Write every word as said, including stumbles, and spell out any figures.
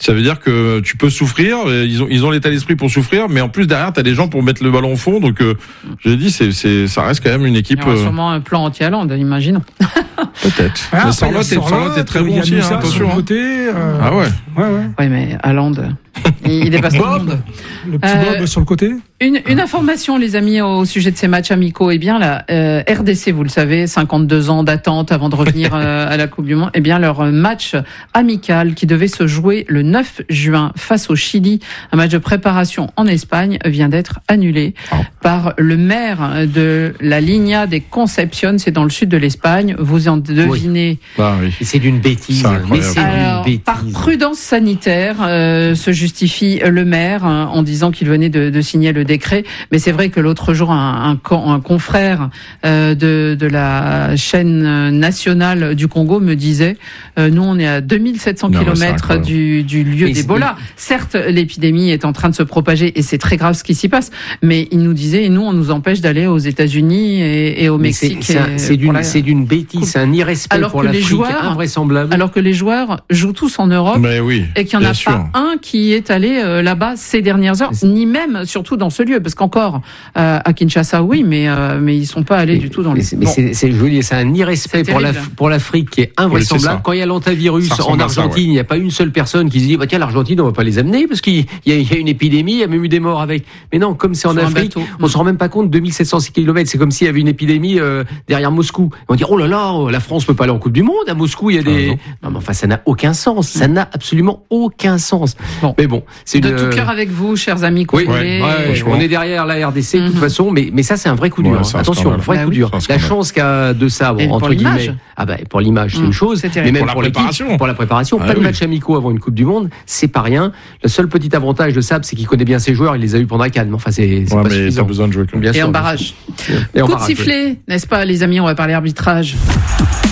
Ça veut dire que tu peux souffrir, ils ont, ils ont l'état d'esprit pour souffrir, mais en plus derrière, t'as des gens pour mettre le ballon au fond, donc, euh, j'ai dit, c'est, c'est, ça reste quand même une équipe. Il y aura sûrement un plan anti-Haaland, imaginons. Peut-être. Ah, mais Sorloth est, Sorloth est très bon aussi, hein, attention. Côté, euh... Ah ouais. Ouais, ouais. Oui, mais Haaland, il dépasse tout le monde. Le petit Euh, Bob sur le côté. Une, une information, les amis, au sujet de ces matchs amicaux. Eh bien, la euh, R D C, vous le savez, cinquante-deux ans d'attente avant de revenir euh, à la Coupe du Monde. Eh bien, leur match amical qui devait se jouer le neuf juin face au Chili, un match de préparation en Espagne, vient d'être annulé oh. par le maire de la Linha de Concepción. C'est dans le sud de l'Espagne. Vous en devinez. Oui. Ah oui. C'est d'une bêtise. C'est mais c'est Alors, d'une bêtise. Par prudence sanitaire, euh, se justifie le maire hein, en disant qu'il venait de, de signer le décret. Mais c'est vrai que l'autre jour, un, un, un confrère euh, de, de la chaîne nationale du Congo me disait euh, nous, on est à deux mille sept cents kilomètres du, du lieu d'Ebola. Certes, l'épidémie est en train de se propager et c'est très grave ce qui s'y passe. Mais il nous disait, et nous, on nous empêche d'aller aux États-Unis et, et au mais Mexique. C'est, c'est, c'est, d'une, la... c'est d'une bêtise, c'est un irrespect alors pour l'Afrique joueurs, invraisemblable. Alors que les joueurs jouent tous en Europe mais oui, et qu'il n'y en a sûr. pas un qui est allé euh, là-bas ces dernières heures, ni même surtout dans ce lieu, parce qu'encore euh, à Kinshasa, oui, mais euh, mais ils sont pas allés mais, du tout dans mais les. C'est, bon. c'est, c'est, je veux dire, c'est un irrespect c'est pour la pour l'Afrique qui est invraisemblable. Oui, Quand il y a l'antavirus en Argentine, ça, ouais. il n'y a pas une seule personne qui se dit bah tiens l'Argentine, on va pas les amener parce qu'il y a, il y a une épidémie, il y a même eu des morts avec. Mais non, comme c'est en Sur Afrique, on se rend même pas compte. deux mille sept cents kilomètres, c'est comme s'il y avait une épidémie euh, derrière Moscou. On dit oh là là, la France peut pas aller en Coupe du Monde. À Moscou, il y a des. Ah, non. non, mais enfin, ça n'a aucun sens. Ça n'a absolument aucun sens. Bon. Mais bon, c'est de une... tout cœur avec vous, chers amis. Oui, ouais, ouais, on est derrière la R D C de toute mm-hmm. façon, mais mais ça c'est un vrai coup dur. Ouais, Attention, un vrai bah, coup oui. dur. La chance qu'a de ça, bon, entre guillemets. Ah bah pour l'image, c'est mmh. une chose, c'est mais même pour la pour préparation. Pour la préparation, ah, pas de oui. match amicaux avant une Coupe du Monde, c'est pas rien. Le seul petit avantage de Sab, c'est qu'il connaît bien ses joueurs, il les a eu pendant la CAN. Mais enfin, c'est, c'est ouais, pas mais suffisant. T'as besoin de jouer. Bien Et sûr, en barrage. Et Coup en de barrage, sifflet, oui. n'est-ce pas, les amis, on va parler arbitrage.